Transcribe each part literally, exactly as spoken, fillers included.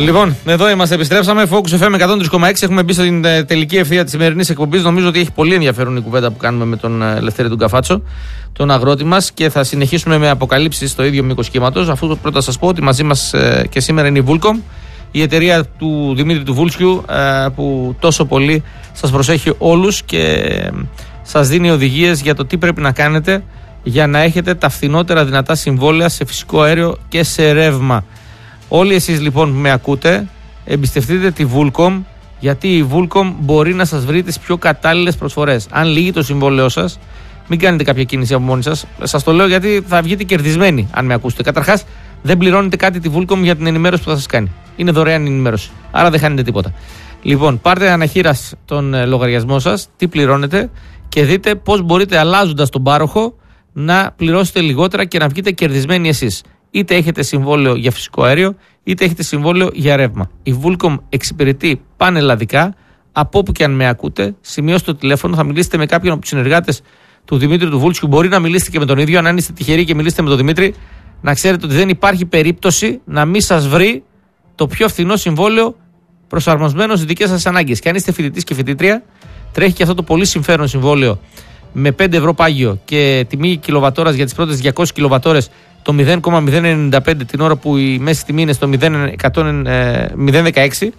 Λοιπόν, εδώ είμαστε, επιστρέψαμε. Focus εφ εμ εκατόν τρία κόμμα έξι. Έχουμε μπει στην τελική ευθεία τη σημερινή εκπομπή. Νομίζω ότι έχει πολύ ενδιαφέρον η κουβέντα που κάνουμε με τον Λευτέρη τον Καφάτσο, τον αγρότη μας. Και θα συνεχίσουμε με αποκαλύψεις στο ίδιο μήκος κύματος. Αφού πρώτα σας πω ότι μαζί μας και σήμερα είναι η Vulcom, η εταιρεία του Δημήτρη του Βούλσιου, που τόσο πολύ σας προσέχει όλους και σας δίνει οδηγίες για το τι πρέπει να κάνετε για να έχετε τα φθηνότερα δυνατά συμβόλαια σε φυσικό αέριο και σε ρεύμα. Όλοι εσείς λοιπόν που με ακούτε, εμπιστευτείτε τη Vulcom, γιατί η Vulcom μπορεί να σας βρει τις πιο κατάλληλες προσφορές. Αν λύγει το συμβόλαιό σας, μην κάνετε κάποια κίνηση από μόνοι σας. Σας το λέω γιατί θα βγείτε κερδισμένοι αν με ακούσετε. Καταρχάς, δεν πληρώνετε κάτι τη Vulcom για την ενημέρωση που θα σας κάνει. Είναι δωρεάν η ενημέρωση. Άρα δεν χάνετε τίποτα. Λοιπόν, πάρτε αναχείρας τον λογαριασμό σας, τι πληρώνετε και δείτε πώς μπορείτε, αλλάζοντας τον πάροχο, να πληρώσετε λιγότερα και να βγείτε κερδισμένοι εσείς. Είτε έχετε συμβόλαιο για φυσικό αέριο, είτε έχετε συμβόλαιο για ρεύμα. Η Vulcom εξυπηρετεί πανελλαδικά, από όπου και αν με ακούτε. Σημειώστε το τηλέφωνο, θα μιλήσετε με κάποιον από τους συνεργάτες του Δημήτρη του Βούλσιου. Μπορεί να μιλήσετε και με τον ίδιο. Αν είστε τυχεροί και μιλήσετε με τον Δημήτρη, να ξέρετε ότι δεν υπάρχει περίπτωση να μην σας βρει το πιο φθηνό συμβόλαιο προσαρμοσμένο στις δικές σας ανάγκες. Και αν είστε φοιτητής και φοιτήτρια, τρέχει και αυτό το πολύ συμφέρον συμβόλαιο με πέντε ευρώ πάγιο και τιμή κιλοβατόρας για τις πρώτες διακόσιες κιλοβατόρες το μηδέν κόμμα μηδέν ενενήντα πέντε, την ώρα που η μέση τιμή είναι στο μηδέν κόμμα δεκαέξι,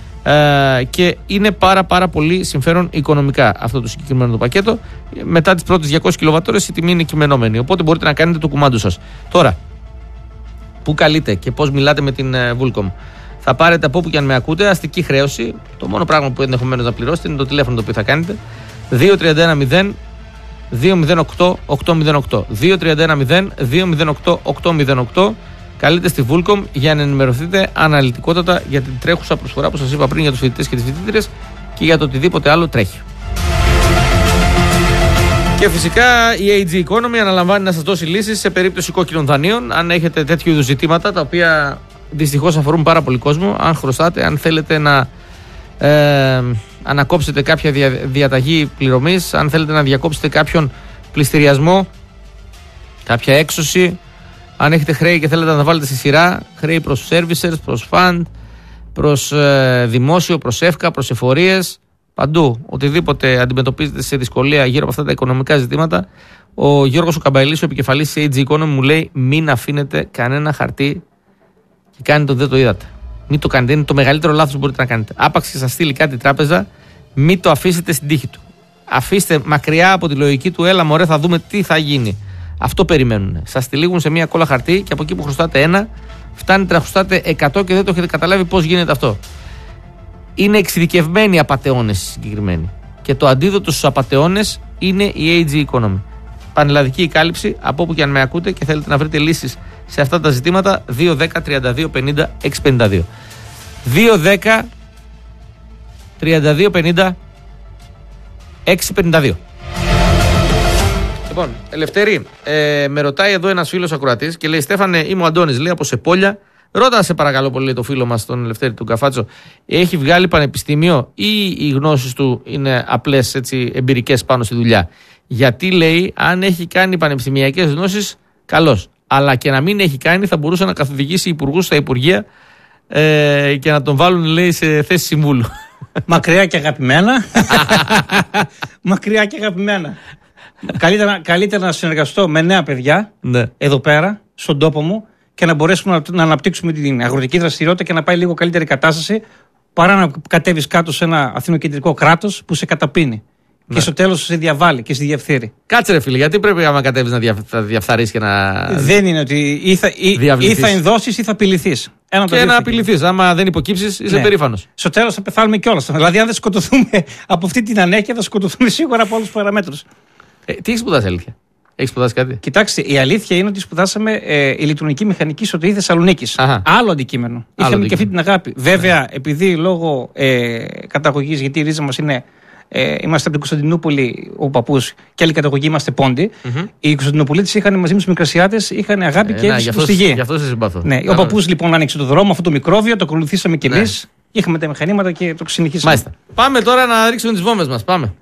ε, και είναι πάρα πάρα πολύ συμφέρον οικονομικά αυτό το συγκεκριμένο το πακέτο. Μετά τις πρώτες διακόσιες κιλοβατόρες η τιμή είναι κειμενόμενη, οπότε μπορείτε να κάνετε το κουμάντο σας. Τώρα, πού καλείτε και πώς μιλάτε με την Vulcom? Θα πάρετε από όπου και αν με ακούτε αστική χρέωση. Το μόνο πράγμα που ενδεχομένως να πληρώσετε είναι το τηλέφωνο το οποίο θα κάνετε, δύο τρία ένα μηδέν δύο μηδέν οκτώ οκτώ μηδέν οκτώ, δύο τρία ένα μηδέν δύο μηδέν οκτώ οκτώ μηδέν οκτώ. Καλείτε στη Vulcom για να ενημερωθείτε αναλυτικότατα για την τρέχουσα προσφορά που σας είπα πριν για τους φοιτητές και τις φοιτήτριες και για το οτιδήποτε άλλο τρέχει. Και φυσικά η έι τζι Economy αναλαμβάνει να σας δώσει λύσεις σε περίπτωση κόκκινων δανείων. Αν έχετε τέτοιου είδους ζητήματα, τα οποία δυστυχώς αφορούν πάρα πολύ κόσμο, αν χρωστάτε, αν θέλετε να ε, ανακόψετε κάποια δια, διαταγή πληρωμής, αν θέλετε να διακόψετε κάποιον πληστηριασμό, κάποια έξωση, αν έχετε χρέη και θέλετε να τα βάλετε στη σειρά, χρέη προς servicers, προς fund, προς ε, δημόσιο, προς εύκα, προς εφορίες, παντού, οτιδήποτε αντιμετωπίζετε σε δυσκολία γύρω από αυτά τα οικονομικά ζητήματα, ο Γιώργος ο Καμπαϊλής, ο επικεφαλής της έι τζι Economy, μου λέει μην αφήνετε κανένα χαρτί και κάνετε ότι δεν το είδατε. Μην το κάνετε, είναι το μεγαλύτερο λάθος που μπορείτε να κάνετε. Άπαξ και σας στείλει κάτι τράπεζα, μην το αφήσετε στην τύχη του. Αφήστε μακριά από τη λογική του, έλα μωρέ θα δούμε τι θα γίνει. Αυτό περιμένουν. Σας τυλίγουν σε μια κόλλα χαρτί και από εκεί που χρωστάτε ένα, φτάνετε να χρωστάτε εκατό και δεν το έχετε καταλάβει πώς γίνεται αυτό. Είναι εξειδικευμένοι απατεώνες συγκεκριμένοι. Και το αντίδοτο στους απατεώνες είναι η έι τζι Economy. Πανελλαδική η κάλυψη, από όπου και αν με ακούτε και θέλετε να βρείτε λύσεις σε αυτά τα ζητήματα, δύο δέκα τριάντα δύο πενήντα έξι πενήντα δύο. δύο δέκα τριάντα δύο πενήντα έξι πενήντα δύο. Λοιπόν, Ελευθερή, ε, με ρωτάει εδώ ένας φίλος ακροατής και λέει: Στέφανε, είμαι ο Αντώνης, λέει από Σεπόλια. Ρώτα σε παρακαλώ πολύ το φίλο μας τον Ελευθέρη του Καφάτσο, έχει βγάλει πανεπιστήμιο ή οι γνώσεις του είναι απλές έτσι, εμπειρικές πάνω στη δουλειά? Γιατί λέει, αν έχει κάνει πανεπιστημιακές γνώσεις, καλώς. Αλλά και να μην έχει κάνει, θα μπορούσε να καθοδηγήσει υπουργούς στα υπουργεία ε, και να τον βάλουν, λέει, σε θέση συμβούλου. Μακριά και αγαπημένα. Μακριά και αγαπημένα. Καλύτερα, καλύτερα να συνεργαστώ με νέα παιδιά, ναι, εδώ πέρα, στον τόπο μου, και να μπορέσουμε να, να αναπτύξουμε την αγροτική δραστηριότητα και να πάει λίγο καλύτερη κατάσταση, παρά να κατέβεις κάτω σε ένα αθηνοκεντρικό κράτος που σε καταπίνει. Ναι. Και στο τέλος σε διαβάλει και σε διαφθείρει. Κάτσε ρε φίλε, γιατί πρέπει άμα κατέβεις να δια, διαφθαρείς και να. Δεν είναι ότι ή θα, ή, ή θα ενδώσεις ή θα απειληθείς. Ένα και να απειληθείς. Άμα δεν υποκύψεις, είσαι, ναι, περήφανος. Στο τέλος θα πεθάνουμε κιόλας. Δηλαδή, αν δεν σκοτωθούμε από αυτή την ανέχεια, θα σκοτωθούμε σίγουρα από όλους τους παραμέτρους. Ε, τι έχεις σπουδάσει, αλήθεια? Έχεις σπουδάσει κάτι? Κοιτάξτε, η αλήθεια είναι ότι σπουδάσαμε ε, ηλεκτρονική μηχανική στο ΤΕΙ Θεσσαλονίκης. Άλλο αντικείμενο. Άλλο Είχαμε αντικείμενο. Και αυτή την αγάπη. Βέβαια, ναι, επειδή λόγω ε, καταγωγής, γιατί η ρίζα μας είναι. Ε, είμαστε από την Κωνσταντινούπολη, ο παππούς, και άλλη καταγωγή είμαστε πόντι. Mm-hmm. Οι Κωνσταντινοπολίτες είχαν μαζί με τους Μικρασιάτες, είχαν αγάπη ε, και έλλειψη στη γη. Γι' αυτό σε συμπαθώ. Ναι, ο παππούς λοιπόν άνοιξε το δρόμο, αυτό το μικρόβιο, το ακολουθήσαμε κι εμείς. Ναι. Είχαμε τα μηχανήματα και το συνεχίσαμε. Μάλιστα. Πάμε τώρα να ρίξουμε τις βόμβες μας. Πάμε.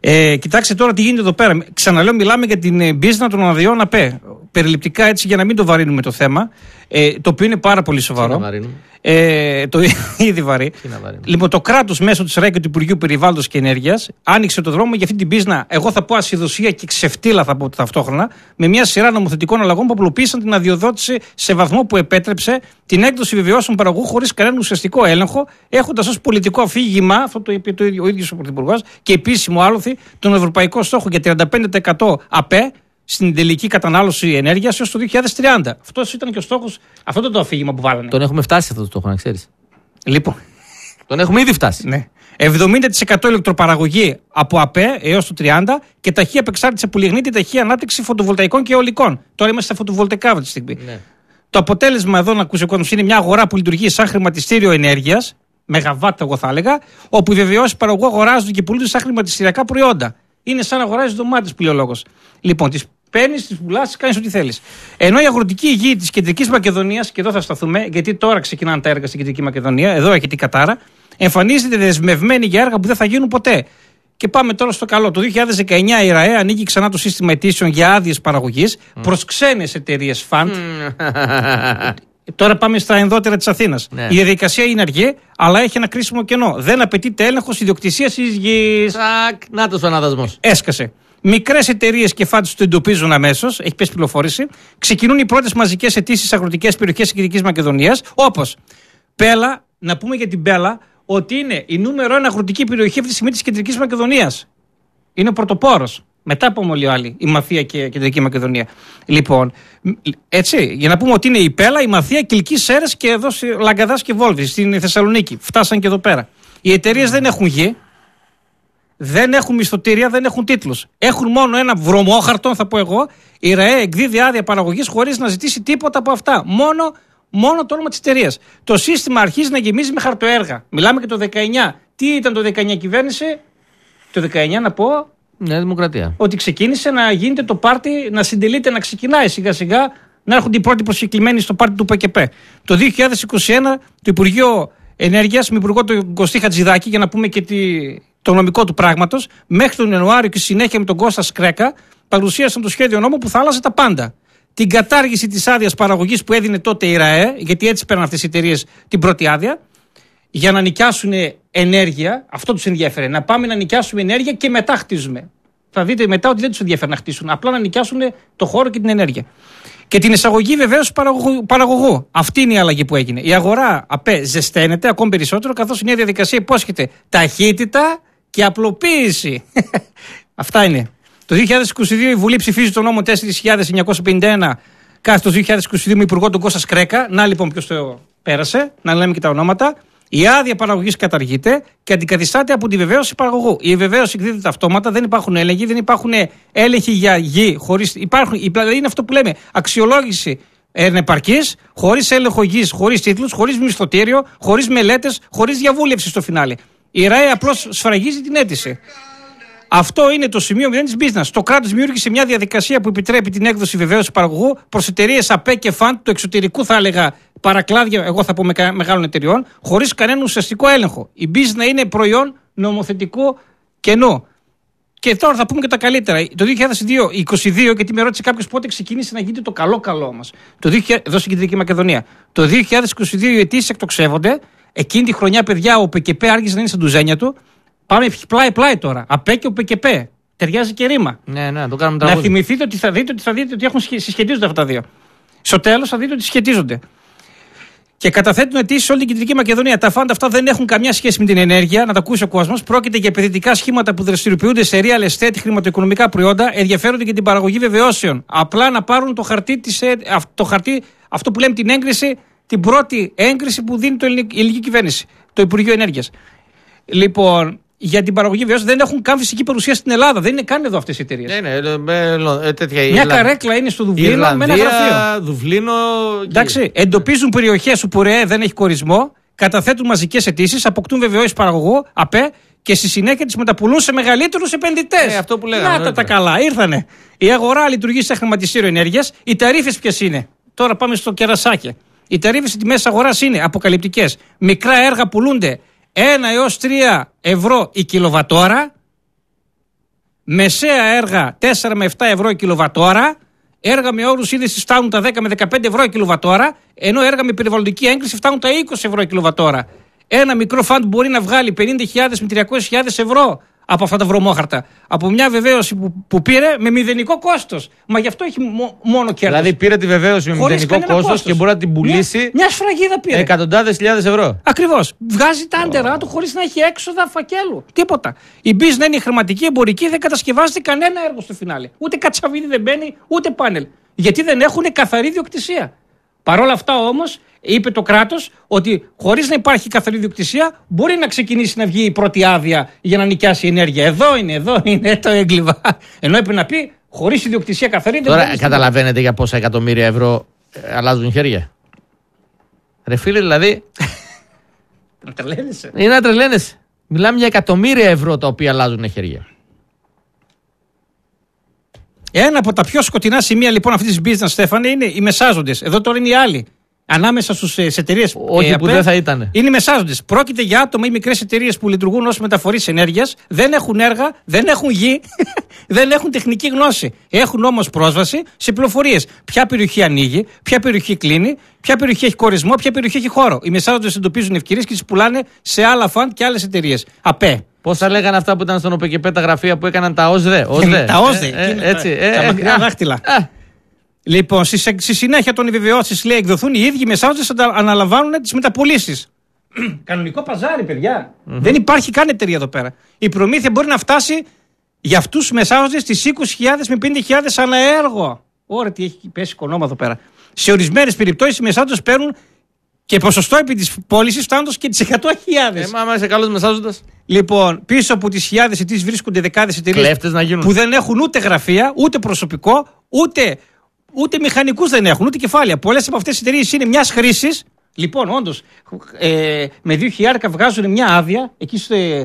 Ε, κοιτάξτε τώρα τι γίνεται εδώ πέρα. Ξαναλέω, μιλάμε για την μπίζνα των αδειών ΑΠΕ. Περιληπτικά έτσι για να μην το βαρύνουμε το θέμα. Ε, το οποίο είναι πάρα πολύ σοβαρό. Ε, το ήδη βαρύ. Λοιπόν, το κράτος μέσω της ΡΑΕ και του Υπουργείου Περιβάλλοντος και Ενέργειας άνοιξε το δρόμο για αυτή την μπίζνα. Εγώ θα πω ασυδοσία και ξεφτύλα, θα πω ταυτόχρονα, με μια σειρά νομοθετικών αλλαγών που απλοποίησαν την αδειοδότηση σε βαθμό που επέτρεψε την έκδοση βεβαιώσεων παραγωγού χωρίς κανένα ουσιαστικό έλεγχο, έχοντας ως πολιτικό αφήγημα, αυτό το είπε το ίδιο, ο ίδιος ο Πρωθυπουργός, και επίσημο άλοθη, τον ευρωπαϊκό στόχο για τριάντα πέντε τοις εκατό ΑΠΕ στην τελική κατανάλωση ενέργειας έως το δύο χιλιάδες τριάντα. Αυτό ήταν και ο στόχος, αυτό ήταν το αφήγημα που βάλανε. Τον έχουμε φτάσει αυτό το στόχο, να ξέρεις. Λοιπόν. Τον έχουμε ήδη φτάσει. Ναι. εβδομήντα τοις εκατό ηλεκτροπαραγωγή από ΑΠΕ έως το τριάντα και ταχεία απεξάρτηση που λιγνύει την ταχεία ανάπτυξη φωτοβολταϊκών και αιωλικών. Τώρα είμαστε στα φωτοβολταϊκά αυτή τη στιγμή. Ναι. Το αποτέλεσμα εδώ, να ακούσει ο κόσμος, είναι μια αγορά που λειτουργεί σαν χρηματιστήριο ενέργειας, μεγαβάτ, εγώ θα έλεγα, όπου οι βεβαιώσεις παραγωγού αγοράζονται και πουλούνται σαν χρηματιστηριακά προϊόντα. Είναι σαν να αγοράζει ντομάτες, που λέει ο λόγος. Λοιπόν, τις παίρνεις, τις πουλάς, τις κάνεις ό,τι θέλεις. Ενώ η αγροτική υγεία της Κεντρικής Μακεδονίας, και εδώ θα σταθούμε, γιατί τώρα ξεκινάνε τα έργα στην Κεντρική Μακεδονία, εδώ έχει την κατάρα, εμφανίζεται δεσμευμένη για έργα που δεν θα γίνουν ποτέ. Και πάμε τώρα στο καλό. Το δύο χιλιάδες δεκαεννιά η ΡΑΕ ανοίγει ξανά το σύστημα αιτήσεων για άδειες παραγωγής mm. προς ξένες εταιρείες φαντ. Mm. Τώρα πάμε στα ενδότερα της Αθήνας. Ναι. Η διαδικασία είναι αργή, αλλά έχει ένα κρίσιμο κενό. Δεν απαιτείται έλεγχος ιδιοκτησίας της γης. Τσακ, να το ο αναδασμός. Έσκασε. Μικρές εταιρείες και φαντ το εντοπίζουν αμέσως, έχει πέσει πληροφόρηση. Ξεκινούν οι πρώτες μαζικές αιτήσεις σε αγροτικές περιοχές της Κεντρικής Μακεδονίας, όπως Πέλα, να πούμε για την Πέλα, ότι είναι η νούμερο ένα αγροτική περιοχή αυτή τη στιγμή της Κεντρικής Μακεδονίας. Είναι ο πρωτοπόρος. Μετά από όλοι οι άλλοι, η Μαθία και η Κεντρική Μακεδονία. Λοιπόν, έτσι, για να πούμε ότι είναι η Πέλα, η Μαθία, Κιλκής, Σέρες και εδώ Λαγκαδάς και Βόλβης στην Θεσσαλονίκη. Φτάσαν και εδώ πέρα. Οι εταιρείες δεν έχουν γη, δεν έχουν μισθωτήρια, δεν έχουν τίτλους. Έχουν μόνο ένα βρωμόχαρτο, θα πω εγώ. Η ΡΑΕ εκδίδει άδεια παραγωγής χωρίς να ζητήσει τίποτα από αυτά. Μόνο. Μόνο το όνομα της εταιρείας. Το σύστημα αρχίζει να γεμίζει με χαρτοέργα. Μιλάμε και το δεκαεννιά. Τι ήταν το δεκαεννιά κυβέρνηση, το δεκαεννιά να πω. Νέα Δημοκρατία. Ότι ξεκίνησε να γίνεται το πάρτι, να συντελείται, να ξεκινάει σιγά σιγά, να έρχονται οι πρώτοι προσκεκλημένοι στο πάρτι του ΠΚΠ. Το δύο χιλιάδες είκοσι ένα το Υπουργείο Ενέργειας, με υπουργό τον Κωστή Χατζηδάκη, για να πούμε και τη, το νομικό του πράγματος, μέχρι τον Ιανουάριο και συνέχεια με τον Κώστα Σκρέκα, παρουσίασαν το σχέδιο νόμου που θα άλλαζε τα πάντα. Την κατάργηση της άδειας παραγωγής που έδινε τότε η ΡΑΕ, γιατί έτσι παίρνουν αυτές οι εταιρείες την πρώτη άδεια, για να νοικιάσουν ενέργεια. Αυτό τους ενδιαφέρε. Να πάμε να νοικιάσουμε ενέργεια και μετά χτίζουμε. Θα δείτε μετά ότι δεν τους ενδιαφέρει να χτίσουν. Απλά να νοικιάσουν το χώρο και την ενέργεια. Και την εισαγωγή βεβαίως παραγωγού, παραγωγού. Αυτή είναι η αλλαγή που έγινε. Η αγορά ΑΠΕ ζεσταίνεται ακόμη περισσότερο, καθώς η νέα διαδικασία υπόσχεται ταχύτητα και απλοποίηση. Αυτά είναι. Το δύο χιλιάδες είκοσι δύο η Βουλή ψηφίζει τον νόμο τέσσερις χιλιάδες εννιακόσια πενήντα ένα κάθετος δύο χιλιάδες είκοσι δύο με υπουργό τον Κώστα Σκρέκα. Να λοιπόν ποιος το πέρασε, να λέμε και τα ονόματα. Η άδεια παραγωγής καταργείται και αντικαθιστάται από τη βεβαίωση παραγωγού. Η βεβαίωση εκδίδεται αυτόματα, δεν υπάρχουν έλεγχοι, δεν υπάρχουν έλεγχοι για γη. Χωρίς, υπάρχουν, δηλαδή είναι αυτό που λέμε αξιολόγηση ενεπαρκής, χωρίς έλεγχο γης, χωρίς τίτλους, χωρίς μισθωτήριο, χωρίς μελέτες, χωρίς διαβούλευση στο φινάλε. Η ΡΑΕ απλώς σφραγίζει την αίτηση. Αυτό είναι το σημείο μηδέν της business. Το κράτος δημιούργησε μια διαδικασία που επιτρέπει την έκδοση βεβαίωσης παραγωγού προς εταιρείες ΑΠΕ και φαντ του εξωτερικού, θα έλεγα παρακλάδια, εγώ θα πω με μεγάλων εταιριών, χωρίς κανένα ουσιαστικό έλεγχο. Η business είναι προϊόν νομοθετικού κενού. Και τώρα θα πούμε και τα καλύτερα. Το δύο χιλιάδες είκοσι δύο, γιατί με ρώτησε κάποιος πότε ξεκίνησε να γίνεται το καλό-καλό μας. Το δύο χιλιάδες, εδώ στην Κεντρική Μακεδονία. Το δύο χιλιάδες είκοσι δύο οι αιτήσεις εκτοξεύονται. Εκείνη τη χρονιά, παιδιά, ο ΠΚΠ άρχισε να είναι στα ντουζένια του. Πάμε πλάι-πλάι τώρα. ΑΠΕ και ο ΠΚΠ. Ταιριάζει και ρήμα. Ναι, ναι, το κάνουμε να θυμηθείτε ότι θα δείτε ότι, θα δείτε ότι έχουν συσχετίζονται αυτά τα δύο. Στο τέλος θα δείτε ότι σχετίζονται. Και καταθέτουν αιτήσεις σε όλη την Κεντρική Μακεδονία. Τα φάντα αυτά δεν έχουν καμιά σχέση με την ενέργεια, να τα ακούσει ο κόσμος. Πρόκειται για επενδυτικά σχήματα που δραστηριοποιούνται σε real estate, χρηματοοικονομικά προϊόντα, ενδιαφέρονται για την παραγωγή βεβαιώσεων. Απλά να πάρουν το χαρτί, της, το χαρτί, αυτό που λέμε την έγκριση, την πρώτη έγκριση που δίνει το η ελληνική κυβέρνηση, το Υπουργείο Ενέργειας. Λοιπόν, για την παραγωγή βεβαίως δεν έχουν καν φυσική παρουσία στην Ελλάδα. Δεν είναι καν εδώ αυτές οι εταιρείες. Ναι, ναι, με, ε, τέτοια, Μια Ιρλανδία, καρέκλα είναι στο Δουβλίνο Ιρλανδία, με ένα γραφείο. Δουβλίνο. Εντάξει, εντοπίζουν περιοχές όπου ΡΕΕ δεν έχει κορισμό, καταθέτουν μαζικές αιτήσεις, αποκτούν βεβαιώσεις παραγωγού, ΑΠΕ και στη συνέχεια τις μεταπουλούν σε μεγαλύτερους επενδυτές. Ε, αυτό που λέγαμε. Να τα, τα καλά, ήρθανε. Η αγορά λειτουργεί σαν χρηματιστήριο ενέργειας. Οι ταρίφες ποιες είναι? Τώρα πάμε στο κερασάκι. Οι ταρίφες στις τιμές αγοράς είναι αποκαλυπτικές. Μικρά έργα πουλούνται ένα έως τρία ευρώ η κιλοβατόρα. Μεσαία έργα τέσσερα με επτά ευρώ η κιλοβατόρα. Έργα με όρους είδησης φτάνουν τα δέκα με δεκαπέντε ευρώ η κιλοβατόρα. Ενώ έργα με περιβαλλοντική έγκριση φτάνουν τα είκοσι ευρώ η κιλοβατόρα. Ένα μικρό φαντ μπορεί να βγάλει πενήντα χιλιάδες με τριακόσιες χιλιάδες ευρώ από αυτά τα βρωμόχαρτα. Από μια βεβαίωση που, που πήρε με μηδενικό κόστος. Μα γι' αυτό έχει μο, μόνο κέρδος. Δηλαδή πήρε τη βεβαίωση με μηδενικό κόστος και μπορεί να την πουλήσει. Μια, μια σφραγίδα πήρε. Εκατοντάδες χιλιάδες ευρώ. Ακριβώς. Βγάζει τα άντερά του χωρίς να έχει έξοδα φακέλου. Τίποτα. Η business είναι χρηματική, εμπορική, δεν κατασκευάζεται κανένα έργο στο φινάλε. Ούτε κατσαβίδι δεν μπαίνει, ούτε πάνελ. Γιατί δεν έχουν καθαρή ιδιοκτησία. Παρ' όλα αυτά όμως, είπε το κράτος ότι χωρίς να υπάρχει καθαρή ιδιοκτησία μπορεί να ξεκινήσει να βγει η πρώτη άδεια για να νοικιάσει ενέργεια. Εδώ είναι, εδώ είναι το έγκλημα. Ενώ έπρεπε να πει χωρίς ιδιοκτησία καθαρή. Τώρα δεν καταλαβαίνετε για πόσα εκατομμύρια ευρώ ε, αλλάζουν χέρια. Ρε φίλε, δηλαδή. Να τρελαίνεσαι. Είναι να τρελαίνεσαι. Μιλάμε για εκατομμύρια ευρώ τα οποία αλλάζουν χέρια. Ένα από τα πιο σκοτεινά σημεία λοιπόν αυτή τη business, Στέφανε, είναι οι μεσάζοντες. Εδώ τώρα είναι οι άλλοι. Ανάμεσα στις εταιρείες. Όχι ε, που δεν θα ήταν. Είναι οι μεσάζοντες. Πρόκειται για άτομα ή μικρές εταιρείες που λειτουργούν ως μεταφορείς ενέργειας, δεν έχουν έργα, δεν έχουν γη, δεν έχουν τεχνική γνώση. Έχουν όμως πρόσβαση σε πληροφορίες. Ποια περιοχή ανοίγει, ποια περιοχή κλείνει, ποια περιοχή έχει κορισμό, ποια περιοχή έχει χώρο. Οι μεσάζοντες εντοπίζουν ευκαιρίες και τις πουλάνε σε άλλα φαν και άλλες εταιρείες. ΑΠΕ. Πώς θα λέγανε αυτά που ήταν στον ΟΠΕΚΕΠΕ τα γραφεία που έκαναν τα ΟΣΔΕ. Τα ΟΣΔΕ. Έτσι. Τα μακριά δάχτυλα. Λοιπόν, στη, στη συνέχεια των επιβεβαιώσεις, λέει, εκδοθούν οι ίδιοι μεσάζοντες να αναλαμβάνουν τις μεταπωλήσεις. Κανονικό παζάρι, παιδιά. Mm-hmm. Δεν υπάρχει καν εταιρεία εδώ πέρα. Η προμήθεια μπορεί να φτάσει για αυτούς τους μεσάζοντες στις είκοσι χιλιάδες με πενήντα χιλιάδες ανά έργο. Ωραία, τι έχει πέσει οικονόμα εδώ πέρα. Σε ορισμένες περιπτώσεις οι μεσάζοντες παίρνουν και ποσοστό επί της πώλησης φτάνοντας και τις εκατό χιλιάδες. Ε, μα, μα είσαι καλός μεσάζοντας. Λοιπόν, πίσω από τις χιλιάδες αιτήσεις βρίσκονται δεκάδες εταιρείες που δεν έχουν ούτε γραφεία, ούτε προσωπικό, ούτε. Ούτε μηχανικούς δεν έχουν, ούτε κεφάλαια. Πολλές από αυτές τις εταιρείες είναι μιας χρήσης. Λοιπόν, όντως, ε, με δύο χιλιάρικα βγάζουν μια άδεια εκεί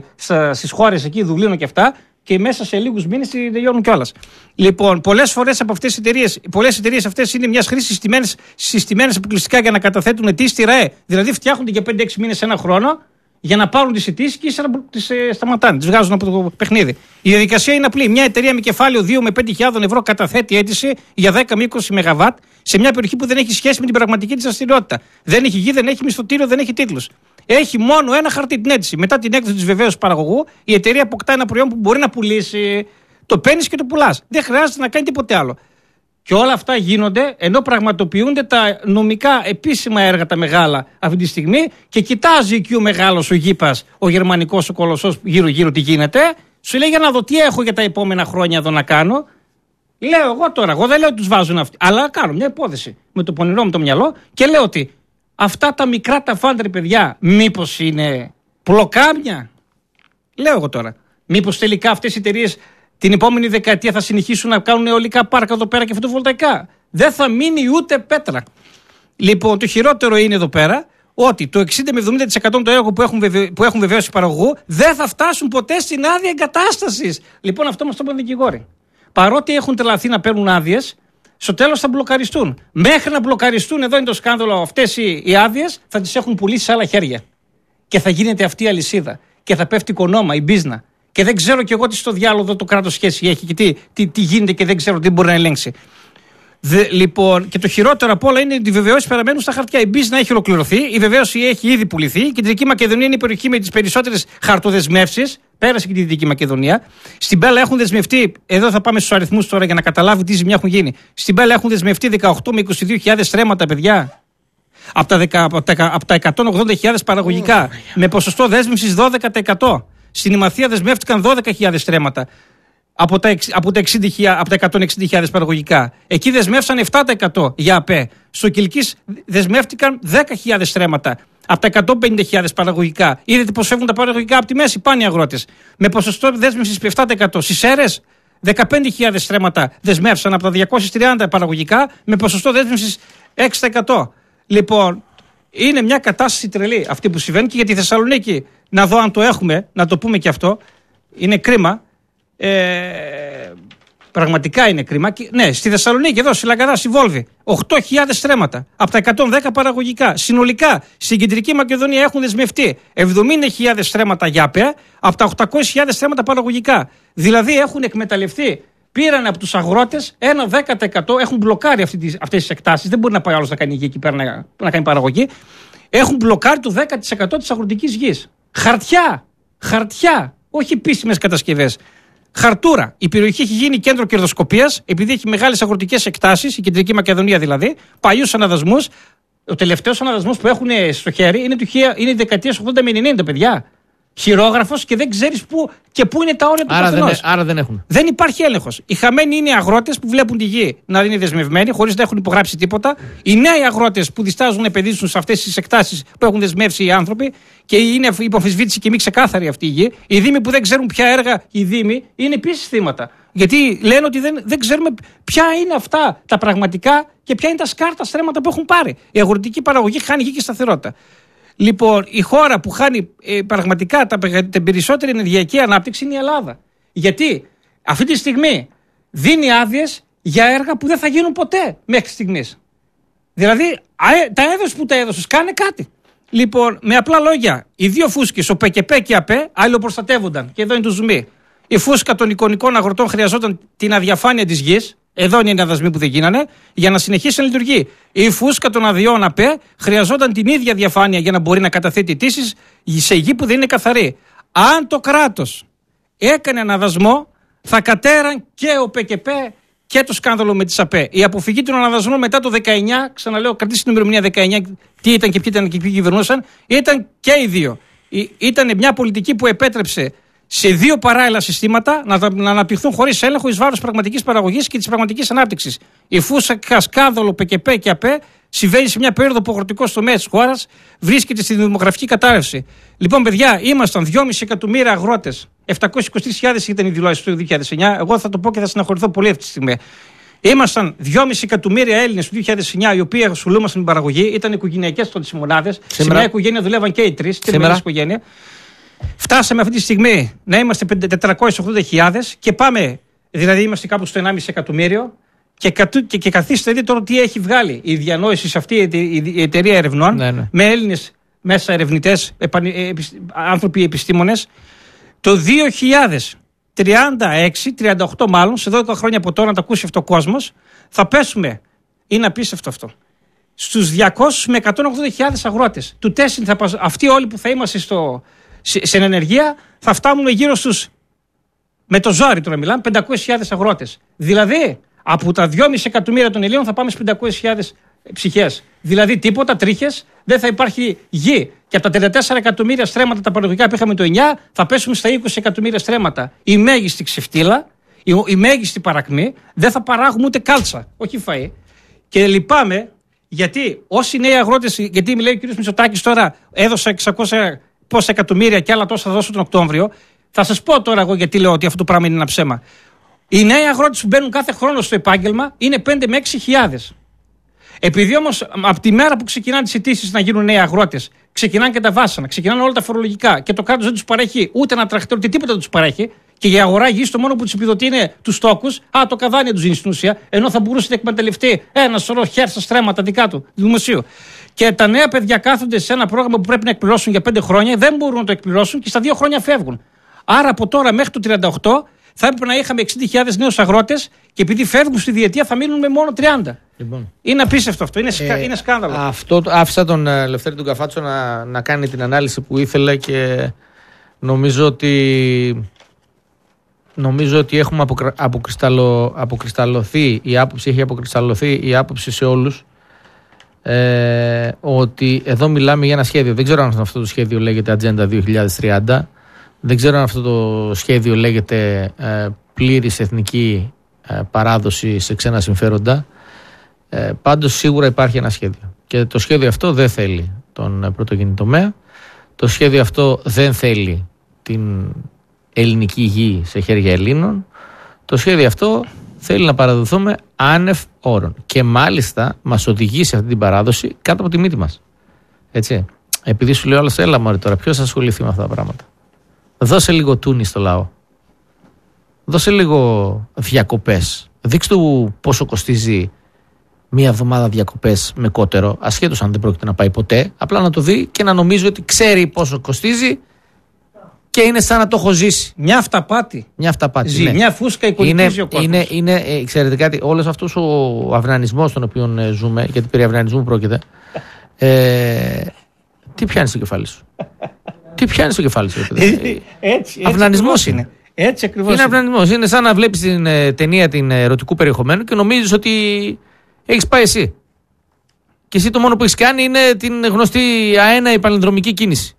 στις χώρες εκεί, Δουβλίνο και αυτά, και μέσα σε λίγους μήνες τελειώνουν κιόλας. Λοιπόν, πολλές φορές από αυτές τις εταιρείες, πολλές εταιρείες αυτές είναι μιας χρήσης συστημένες, συστημένες αποκλειστικά για να καταθέτουν αιτήσεις στη ΡΑΕ. Δηλαδή, φτιάχνονται για πέντε έξι μήνες ένα χρόνο για να πάρουν τις αιτήσεις και ύστερα τις ε, σταματάνε, τις βγάζουν από το παιχνίδι. Η διαδικασία είναι απλή. Μια εταιρεία με κεφάλαιο δύο με πέντε χιλιάδες ευρώ καταθέτει αίτηση για δέκα με είκοσι μεγαβάτ σε μια περιοχή που δεν έχει σχέση με την πραγματική της δραστηριότητα. Δεν έχει γη, δεν έχει μισθωτήριο, δεν έχει τίτλους. Έχει μόνο ένα χαρτί, την αίτηση. Μετά την έκδοση της βεβαίωσης παραγωγού, η εταιρεία αποκτά ένα προϊόν που μπορεί να πουλήσει. Το παίρνεις και το πουλάς. Δεν χρειάζεται να κάνει τίποτε άλλο. Και όλα αυτά γίνονται ενώ πραγματοποιούνται τα νομικά επίσημα έργα τα μεγάλα αυτή τη στιγμή και κοιτάζει εκεί ο μεγάλος ο γήπας, ο γερμανικός ο κολοσσός γύρω-γύρω τι γίνεται. Σου λέει για να δω τι έχω για τα επόμενα χρόνια εδώ να κάνω. Λέω εγώ τώρα, εγώ δεν λέω ότι τους βάζουν αυτοί, αλλά κάνω μια υπόθεση με το πονηρό μου το μυαλό και λέω ότι αυτά τα μικρά τα φάντρε παιδιά, μήπως είναι πλοκάμια. Λέω εγώ τώρα, μήπως τελικά αυτές οι εταιρείες την επόμενη δεκαετία θα συνεχίσουν να κάνουν αιωλικά πάρκα εδώ πέρα και φωτοβολταϊκά. Δεν θα μείνει ούτε πέτρα. Λοιπόν, το χειρότερο είναι εδώ πέρα ότι το εξήντα με εβδομήντα τοις εκατό των έργων που έχουν, βεβαι... που έχουν βεβαίωση παραγωγού δεν θα φτάσουν ποτέ στην άδεια εγκατάστασης. Λοιπόν, αυτό μας το είπαν δικηγόροι. Παρότι έχουν τρελαθεί να παίρνουν άδειες, στο τέλος θα μπλοκαριστούν. Μέχρι να μπλοκαριστούν, εδώ είναι το σκάνδαλο, αυτές οι, οι άδειες θα τις έχουν πουλήσει σε άλλα χέρια. Και θα γίνεται αυτή η αλυσίδα. Και θα πέφτει οικονόμα, η μπίζνα. Και δεν ξέρω κι εγώ τι στο διάλογο το κράτος σχέση έχει και τι, τι, τι γίνεται και δεν ξέρω τι μπορεί να ελέγξει. Δε, λοιπόν, και το χειρότερο απ' όλα είναι ότι οι βεβαιώσεις παραμένουν στα χαρτιά. Η μπίζνα έχει ολοκληρωθεί, η βεβαίωση έχει ήδη πουληθεί. Η Κεντρική Μακεδονία είναι η περιοχή με τις περισσότερες χαρτοδεσμεύσεις. Πέρασε και τη Δυτική Μακεδονία. Στην Πέλα έχουν δεσμευτεί, εδώ θα πάμε στους αριθμούς τώρα για να καταλάβει τι ζημιά έχουν γίνει. Στην Πέλα έχουν δεσμευτεί δεκαοκτώ με είκοσι δύο χιλιάδες στρέμματα, παιδιά. Από τα, δεκα, από τα, από τα εκατόν ογδόντα χιλιάδες παραγωγικά. Oh, με ποσοστό δέσμευσης δώδεκα τοις εκατό. Στην Ημαθία δεσμεύτηκαν δώδεκα χιλιάδες στρέμματα. Από τα, από, τα εξήντα, από τα εκατόν εξήντα χιλιάδες παραγωγικά. Εκεί δεσμεύσαν επτά τοις εκατό για ΑΠΕ. Στο Κιλκής δεσμεύτηκαν δέκα χιλιάδες στρέμματα. Από τα εκατόν πενήντα χιλιάδες παραγωγικά. Είδατε πως φεύγουν τα παραγωγικά από τη μέση, πάνε οι αγρότες. Με ποσοστό δέσμευσης επτά τοις εκατό. Στις Σέρρες δεκαπέντε χιλιάδες στρέμματα δεσμεύσαν από τα διακόσια τριάντα παραγωγικά με ποσοστό δέσμευσης έξι τοις εκατό. Λοιπόν, είναι μια κατάσταση τρελή αυτή που συμβαίνει και για τη Θεσσαλονίκη. Να δω αν το έχουμε, να το πούμε και αυτό. Είναι κρίμα. Ε, Πραγματικά είναι κρίμα. Ναι, στη Θεσσαλονίκη, εδώ, στη Λαγκαδά, στη Βόλβη, οκτώ χιλιάδες στρέμματα από τα εκατόν δέκα παραγωγικά. Συνολικά στην Κεντρική Μακεδονία έχουν δεσμευτεί εβδομήντα χιλιάδες στρέμματα για ΑΠΕ από τα οκτακόσιες χιλιάδες στρέμματα παραγωγικά. Δηλαδή έχουν εκμεταλλευτεί, πήραν από τους αγρότες ένα δέκα τοις εκατό, έχουν μπλοκάρει αυτές τις εκτάσεις. Δεν μπορεί να πάει άλλος να κάνει γη εκεί πέρα να, να κάνει παραγωγή. Έχουν μπλοκάρει το δέκα τοις εκατό της αγροτικής γης. Χαρτιά! Χαρτιά! Όχι επίσημες κατασκευές. Χαρτούρα. Η περιοχή έχει γίνει κέντρο κερδοσκοπίας, επειδή έχει μεγάλες αγροτικές εκτάσεις, η Κεντρική Μακεδονία δηλαδή, παλιούς αναδασμούς. Ο τελευταίος αναδασμός που έχουν στο χέρι είναι, του, είναι δεκαετίες ογδόντα με ενενήντα, παιδιά. Χειρόγραφος και δεν ξέρεις πού και πού είναι τα όρια του καθενός. Άρα δεν έχουν. Δεν υπάρχει έλεγχος. Οι χαμένοι είναι οι αγρότες που βλέπουν τη γη να είναι δεσμευμένοι, χωρίς να έχουν υπογράψει τίποτα. Οι νέοι αγρότες που διστάζουν να επενδύσουν σε αυτές τις εκτάσεις που έχουν δεσμεύσει οι άνθρωποι και είναι υπομφισβήτηση και μη ξεκάθαρη αυτή η γη. Οι δήμοι που δεν ξέρουν ποια έργα οι δήμοι είναι επίσης θύματα. Γιατί λένε ότι δεν, δεν ξέρουμε ποια είναι αυτά τα πραγματικά και ποια είναι τα σκάρτα στρέμματα που έχουν πάρει. Η αγροτική παραγωγή χάνει γη και σταθερότητα. Λοιπόν, η χώρα που χάνει ε, πραγματικά τα, την περισσότερη ενεργειακή ανάπτυξη είναι η Ελλάδα. Γιατί αυτή τη στιγμή δίνει άδειες για έργα που δεν θα γίνουν ποτέ μέχρι στιγμής. Δηλαδή, αε, τα έδωσε που τα έδωσε, κάνε κάτι. Λοιπόν, με απλά λόγια, οι δύο φούσκες, ο ΠΚΠ και η ΑΠΕ, αλληλοπροστατεύονταν. Και εδώ είναι το ζουμί. Η φούσκα των εικονικών αγροτών χρειαζόταν την αδιαφάνεια της γης. Εδώ είναι οι αναδασμοί που δεν γίνανε, για να συνεχίσει να λειτουργεί. Η φούσκα των αδειών ΑΠΕ χρειαζόταν την ίδια διαφάνεια για να μπορεί να καταθέτει αιτήσεις σε γη που δεν είναι καθαρή. Αν το κράτος έκανε αναδασμό, θα κατέραν και ο ΠΚΠ και το σκάνδαλο με τις ΑΠΕ. Η αποφυγή των αναδασμών μετά το δεκαεννιά, ξαναλέω, κρατήστε την ημερομηνία δεκαεννιά, τι ήταν και ποιοι ήταν και ποιοι κυβερνούσαν, ήταν και οι δύο. Ήταν μια πολιτική που επέτρεψε σε δύο παράλληλα συστήματα να, να αναπτυχθούν χωρίς έλεγχο εις βάρος πραγματικής παραγωγής και της πραγματικής ανάπτυξης. Η φούσκα σκάνδαλο ΠΚΠ και ΑΠΕ συμβαίνει σε μια περίοδο που ο αγροτικός τομέας της χώρας βρίσκεται στη δημογραφική κατάρρευση. Λοιπόν, παιδιά, ήμασταν δυόμισι εκατομμύρια αγρότες. επτακόσιες είκοσι τρεις χιλιάδες ήταν οι δηλώσεις του δύο χιλιάδες εννιά. Εγώ θα το πω και θα συναχωρηθώ πολύ αυτή τη στιγμή. Ήμασταν δυόμισι εκατομμύρια Έλληνες του δύο χιλιάδες εννιά οι οποίοι ασχολούμασταν με την παραγωγή, ήταν οικογενειακές τότε οι μονάδες. Σε μια οικογένεια δουλεύαν και οι τρεις, και μια οικογένεια. Φτάσαμε αυτή τη στιγμή να είμαστε τετρακόσιες ογδόντα χιλιάδες και πάμε, δηλαδή είμαστε κάπου στο ενάμιση εκατομμύριο και, και, και καθίστε δείτε τώρα τι έχει βγάλει η διανόηση σε αυτή η εταιρεία ερευνών, ναι, ναι, με Έλληνες μέσα ερευνητές, άνθρωποι επιστήμονες. Το δύο χιλιάδες τριάντα έξι, τριάντα οκτώ μάλλον, σε δώδεκα χρόνια από τώρα να το ακούσει αυτό ο κόσμος, θα πέσουμε, είναι απίστευτο αυτό, στους διακόσιες με εκατόν ογδόντα χιλιάδες αγρότες. Του τέσσερα θα πας, αυτοί όλοι που θα είμαστε στο... σε ενεργεία θα φτάνουμε γύρω στους, με το ζόρι τώρα μιλάμε, πεντακόσιες χιλιάδες αγρότες. Δηλαδή από τα δυόμισι εκατομμύρια των Ελλήνων θα πάμε στις πεντακόσιες χιλιάδες ψυχές. Δηλαδή τίποτα, τρίχες, δεν θα υπάρχει γη. Και από τα τριάντα τέσσερα εκατομμύρια στρέμματα τα παραγωγικά που είχαμε το εννιά θα πέσουμε στα είκοσι εκατομμύρια στρέμματα. Η μέγιστη ξεφτύλα, η, η μέγιστη παρακμή, δεν θα παράγουμε ούτε κάλτσα, όχι φαΐ. Και λυπάμαι γιατί όσοι νέοι αγρότες, γιατί μιλάει ο κ. Μητσοτάκης τώρα, έδωσα εξακόσια πόσα εκατομμύρια και άλλα τόσα θα δώσω τον Οκτώβριο. Θα σας πω τώρα εγώ γιατί λέω ότι αυτό το πράγμα είναι ένα ψέμα. Οι νέοι αγρότες που μπαίνουν κάθε χρόνο στο επάγγελμα είναι πέντε με έξι χιλιάδες. Επειδή όμως από τη μέρα που ξεκινάνε τις αιτήσεις να γίνουν νέοι αγρότες, ξεκινάνε και τα βάσανα, ξεκινάνε όλα τα φορολογικά και το κράτος δεν τους παρέχει ούτε ένα τρακτέρ, ούτε τίποτα δεν τους παρέχει. Και η αγορά γης το μόνο που τους επιδοτεί είναι τους τόκους. Α, το καδάνι τους δίνει στην ουσία. Ενώ θα μπορούσε να εκμεταλλευτεί ένα σωρό χέρσα στρέμματα δικά του δημοσίου. Και τα νέα παιδιά κάθονται σε ένα πρόγραμμα που πρέπει να εκπληρώσουν για πέντε χρόνια, δεν μπορούν να το εκπληρώσουν και στα δύο χρόνια φεύγουν. Άρα από τώρα μέχρι το τριάντα οκτώ θα έπρεπε να είχαμε εξήντα χιλιάδες νέους αγρότες και επειδή φεύγουν στη διετία θα μείνουν με μόνο τριάντα. Λοιπόν. Είναι απίστευτο αυτό. Είναι, σκα... ε, είναι σκάνδαλο. Αυτό άφησα τον uh, Λευτέρη τον Καφάτσο να, να κάνει την ανάλυση που ήθελε και νομίζω ότι. Νομίζω ότι έχουμε αποκρα... αποκρισταλω... αποκρισταλωθεί η άποψη, έχει αποκρισταλωθεί η άποψη σε όλους ε, ότι εδώ μιλάμε για ένα σχέδιο. Δεν ξέρω αν αυτό το σχέδιο λέγεται Ατζέντα δύο χιλιάδες τριάντα. Δεν ξέρω αν αυτό το σχέδιο λέγεται ε, πλήρης εθνική ε, παράδοση σε ξένα συμφέροντα. Ε, πάντως σίγουρα υπάρχει ένα σχέδιο. Και το σχέδιο αυτό δεν θέλει τον πρωτογενή τομέα. Το σχέδιο αυτό δεν θέλει την ελληνική γη σε χέρια Ελλήνων. Το σχέδιο αυτό θέλει να παραδοθούμε άνευ όρων. Και μάλιστα μας οδηγεί σε αυτή την παράδοση κάτω από τη μύτη μας. Έτσι. Επειδή σου λέω όλος, έλα μωρέ τώρα, ποιος θα ασχοληθεί με αυτά τα πράγματα. Δώσε λίγο τούνι στο λαό. Δώσε λίγο διακοπές. Δείξτε του πόσο κοστίζει μία εβδομάδα διακοπές με κότερο, ασχέτως αν δεν πρόκειται να πάει ποτέ. Απλά να το δει και να νομίζει ότι ξέρει πόσο κοστίζει και είναι σαν να το έχω ζήσει. Μια αυταπάτη. Μια αυταπάτη. Ζει, ναι. Μια φούσκα οικονομική ο κόσμος. Είναι, είναι, ε, ξέρετε κάτι, όλος αυτός ο αυνανισμός τον οποίο ε, ζούμε, γιατί περί αυνανισμού πρόκειται, ε, τι πιάνει στο κεφάλι σου. τι πιάνει στο κεφάλι σου. έτσι, έτσι, αυνανισμός είναι. είναι. Έτσι ακριβώς. Είναι αυνανισμός. Είναι σαν να βλέπεις την ε, ταινία την ερωτικού περιεχομένου και νομίζεις ότι έχεις πάει εσύ. Και εσύ το μόνο που έχεις κάνει είναι την γνωστή αέναη παλινδρομική κίνηση.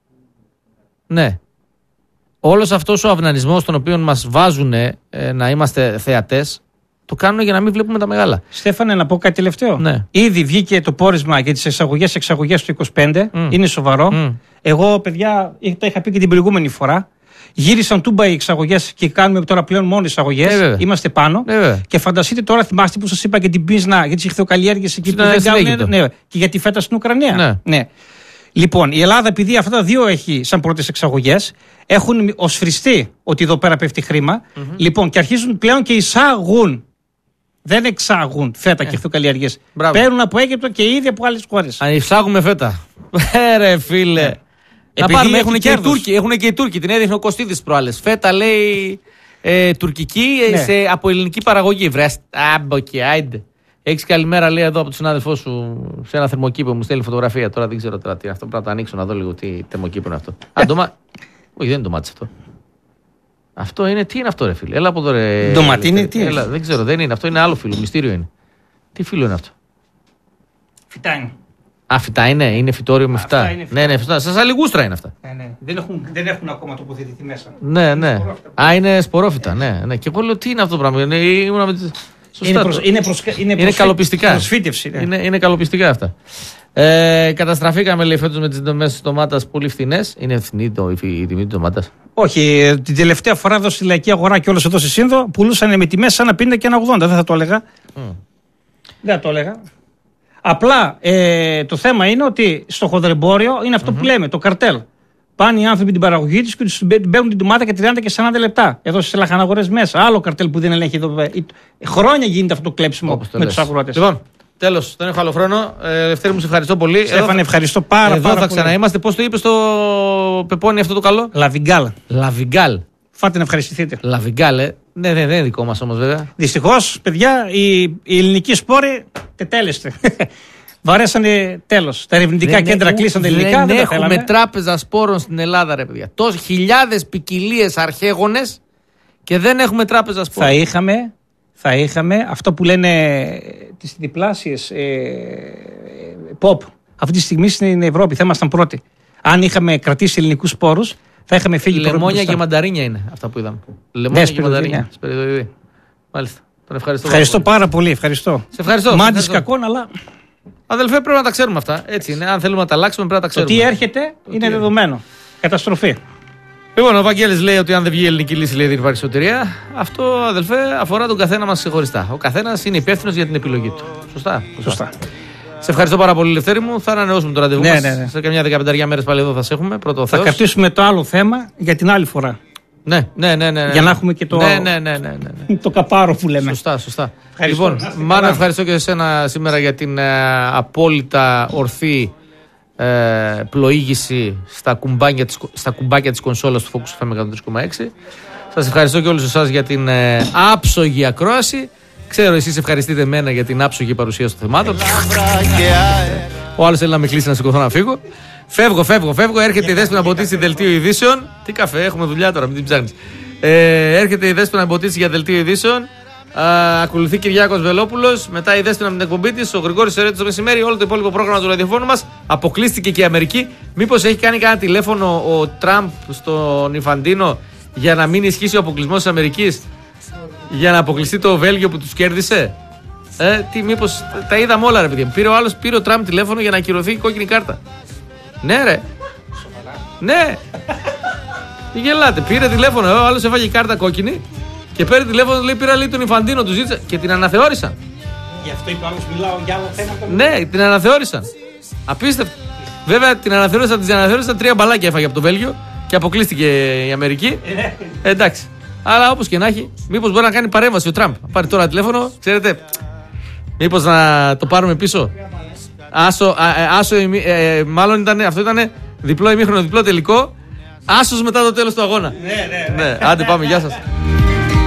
Ναι. Όλος αυτός ο αυνανισμός τον οποίο μας βάζουν ε, να είμαστε θεατές, το κάνουν για να μην βλέπουμε τα μεγάλα. Στέφανε, να πω κάτι τελευταίο. Ναι. Ήδη βγήκε το πόρισμα για τις εισαγωγές εξαγωγές του είκοσι πέντε. Mm. Είναι σοβαρό. Mm. Εγώ, παιδιά, τα είχα πει και την προηγούμενη φορά. Γύρισαν τούμπα οι εξαγωγές και κάνουμε τώρα πλέον μόνο εισαγωγές. Ε, Είμαστε πάνω. Ε, και φανταστείτε τώρα, θυμάστε που σας είπα και την πίσνα για τις ηχθειοκαλλιέργειες εκεί που δεν κάνουν. Ναι, και για τη φέτα στην Ουκρανία. Ναι. Ναι. Λοιπόν, η Ελλάδα, επειδή αυτά τα δύο έχει σαν πρώτες εξαγωγές, έχουν οσφριστεί ότι εδώ πέρα πέφτει χρήμα. Mm-hmm. Λοιπόν, και αρχίζουν πλέον και εισάγουν. Δεν εξάγουν φέτα ε. και ηχθειοκαλλιέργειες. Παίρνουν από Αίγυπτο και ήδη από άλλες χώρες. Αν εισάγουμε φέτα. Ρε φίλε. Ε. Να πάρουμε, έχουν και, οι Τούρκοι, έχουν και οι Τούρκοι. Την έδειχνε ο Κωστίδης προάλλες. Φέτα λέει ε, τουρκική ναι. σε, από ελληνική παραγωγή. Βρες, άμποκε, άιντε. Έχεις καλημέρα, λέει εδώ από τον συνάδελφό σου σε ένα θερμοκήπο. Μου στέλνει φωτογραφία. Τώρα δεν ξέρω τώρα τι είναι αυτό. Πρέπει να το ανοίξω να δω λίγο τι θερμοκήπο είναι αυτό. Α, ντομα... Όχι, δεν είναι ντομάτι αυτό. Αυτό είναι, τι είναι αυτό, ρε φίλε. Έλα από εδώ, ρε. Ντοματί είναι, τι είναι. Δεν ξέρω, δεν είναι. Αυτό είναι άλλο φύλλο. Μυστήριο είναι. Τι φύλλο είναι αυτό. Φυτά είναι. Α, φυτά είναι, είναι φυτόριο με φυτά. Ναι, ναι, φυτά. Σαν αλιγούστρα είναι αυτά. Ναι, ναι. Δεν, έχουν, δεν έχουν ακόμα τοποθετηθεί μέσα. Ναι, ναι. Α, είναι σπορόφυτα, ναι, ναι. Και εγώ λέω τι είναι αυτό το πράγμα. Είναι, είναι, προς, είναι, προς, είναι, είναι καλοπιστικά. Προσφύτευση. Ναι. Είναι, είναι καλοπιστικά αυτά. Ε, καταστραφήκαμε, λέει, φέτος με τις τιμές της ντομάτας πολύ φθηνές. Είναι φθηνή το, η, η τιμή της ντομάτας. Όχι, την τελευταία φορά εδώ στη λαϊκή αγορά και όλος εδώ στη Σύνδο πουλούσαν με τιμές ένα πενήντα και ένα ογδόντα. Δεν θα το έλεγα. Mm. Δεν θα το έλεγα. Απλά ε, το θέμα είναι ότι στο χονδρεμπόριο είναι αυτό mm-hmm. που λέμε, το καρτέλ. Πάνε οι άνθρωποι την παραγωγή τους και τους μπαίνουν την ντομάτα και τριάντα και σαράντα λεπτά. Εδώ στις λαχαναγορές μέσα. Άλλο καρτέλ που δεν ελέγχει εδώ. Χρόνια γίνεται αυτό το κλέψιμο το με τους αγρότες. Λοιπόν, τέλος, δεν έχω άλλο χρόνο. Ε, Λευτέρη μου, σε ευχαριστώ πολύ. Στέφανε, εδώ, ευχαριστώ πάρα, εδώ πάρα θα πολύ. Ξαναείμαστε. Πώς το είπες στο Πεπόνι αυτό το καλό? Λαβιγκάλ. Λαβιγκάλ. Φάτε να ευχαριστηθείτε. Λαβιγκάλ, ε. Ναι, δεν ναι, είναι δικό μας όμως βέβαια. Δυστυχώς, παιδιά, οι, οι ελληνικοί σπόροι τετέλεστε. Βαρέσανε τέλος. Τα ερευνητικά δεν κέντρα κλείσαν τελικά. Δεν έχουμε τράπεζα σπόρων στην Ελλάδα, ρε παιδιά. Τόσες χιλιάδες ποικιλίες αρχαίγονες και δεν έχουμε τράπεζα σπόρων. Θα είχαμε, θα είχαμε αυτό που λένε τις διπλάσιες ε, pop. Αυτή τη στιγμή στην Ευρώπη θα ήμασταν πρώτοι. Αν είχαμε κρατήσει ελληνικούς σπόρους, θα είχαμε φύγει. Λεμόνια και μανταρίνια είναι αυτά που είδαμε. Λεμόνια και μανταρίνια. Μάλιστα. Τον ευχαριστώ, ευχαριστώ πάρα, πάρα πολύ. Ευχαριστώ. Σε ευχαριστώ. Μάντης κακόν, αλλά. Αδελφέ, πρέπει να τα ξέρουμε αυτά. Έτσι είναι. Αν θέλουμε να τα αλλάξουμε, πρέπει να τα ξέρουμε. Το τι έρχεται το είναι τι δεδομένο. Καταστροφή. Λοιπόν, ο Βαγγέλης λέει ότι αν δεν βγει η ελληνική λύση, λέει, δεν υπάρχει σωτηρία. Αυτό, αδελφέ, αφορά τον καθένα μας ξεχωριστά. Ο καθένας είναι υπεύθυνος για την επιλογή του. Σωστά. Σωστά. Σε ευχαριστώ πάρα πολύ, Λευτέρη μου. Θα ανανεώσουμε το ραντεβού ναι, μας. Ναι, ναι. Σε καμιά δεκαπενταριά μέρες πάλι εδώ θα σε έχουμε. Πρώτο θα κρατήσουμε το άλλο θέμα για την άλλη φορά. Ναι, ναι, ναι, ναι, ναι. Για να έχουμε και το, ναι, ναι, ναι, ναι, ναι. το καπάρο που λέμε. Σωστά, σωστά. Ευχαριστώ. Λοιπόν, Μάνα, ευχαριστώ και εσένα σήμερα για την ε, απόλυτα ορθή ε, πλοήγηση στα κουμπάκια της, στα κουμπάκια της κονσόλας του Focus εφ εμ εκατόν τρία κόμμα έξι. Σας ευχαριστώ και όλους εσάς για την ε, άψογη ακρόαση. Ξέρω, εσείς ευχαριστείτε εμένα για την άψογη παρουσίαση των θεμάτων. Ο άλλος θέλει να με κλείσει να σηκωθώ να φύγω. Φεύγω, φεύγω, φεύγω. Έρχεται η Δέσποινα Μποτίτσι δελτίο ειδήσεων. Τι καφέ, έχουμε δουλειά τώρα, μην την ψάχνεις. Ε, έρχεται η Δέσποινα Μποτίτσι για δελτίο ειδήσεων. Α, ακολουθεί Κυριάκος Βελόπουλος. Μετά η Δέσποινα με την εκπομπή της. Ο Γρηγόρης Ερέτης το μεσημέρι. Όλο το υπόλοιπο πρόγραμμα του ραδιοφώνου μας. Αποκλείστηκε και η Αμερική. Μήπως έχει κάνει κανένα τηλέφωνο ο Τραμπ στον Ιφαντίνο για να μην ισχύσει ο αποκλεισμός της Αμερικής? Για να αποκλειστεί το Βέλγιο που τους κέρδισε. Ε, τι, μήπως τα είδαμε όλα, ρε παιδιά. Πήρε ο άλλος, πήρε ο Τραμπ τηλέφωνο για να ακυρωθεί η κόκκινη κάρτα. Ναι, ρε. Ναι. Τι γελάτε. Πήρε τηλέφωνο. Ο άλλος έφαγε κάρτα κόκκινη και πήρε τηλέφωνο. Λέει, πήρα λέει τον Ιφαντίνο, του ζήτησα και την αναθεώρησαν. Γι' αυτό είπε ο άλλος, μιλάω για άλλο θέμα. Ναι, την αναθεώρησαν. Απίστευτο. Βέβαια την αναθεώρησαν, την αναθεώρησαν. Τρία μπαλάκια έφαγε από το Βέλγιο και αποκλείστηκε η Αμερική. Ε, εντάξει. Αλλά όπως και να έχει, μήπως μπορεί να κάνει παρέμβαση ο Τραμπ. Πάρει τώρα τηλέφωνο, ξέρετε. Μήπως να το πάρουμε πίσω. Άσο, α, άσο ε, μάλλον ήταν, αυτό ήταν διπλό ημίχρονο, διπλό τελικό. Άσος μετά το τέλος του αγώνα. Ναι, ναι, ναι. Ναι, άντε πάμε, γεια σας.